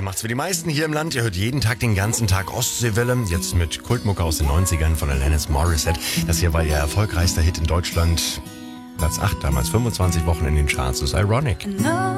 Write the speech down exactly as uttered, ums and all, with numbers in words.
macht's wie die meisten hier im Land. Ihr hört jeden Tag den ganzen Tag Ostseewelle. Jetzt mit Kultmucke aus den neunzigern von Alanis Morissette. Das hier war ihr erfolgreichster Hit in Deutschland. Platz acht damals, fünfundzwanzig Wochen in den Charts. Das ist Ironic.